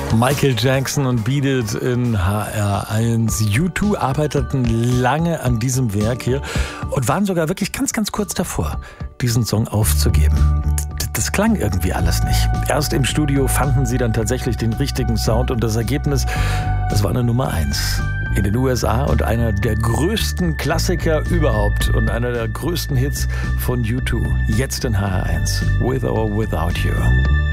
Michael Jackson und Beat It in HR1. U2 arbeiteten lange an diesem Werk hier und waren sogar wirklich ganz, ganz kurz davor, diesen Song aufzugeben. Das klang irgendwie alles nicht. Erst im Studio fanden sie dann tatsächlich den richtigen Sound und das Ergebnis, das war eine Nummer 1 in den USA und einer der größten Klassiker überhaupt und einer der größten Hits von U2. Jetzt in HR1. With or Without You.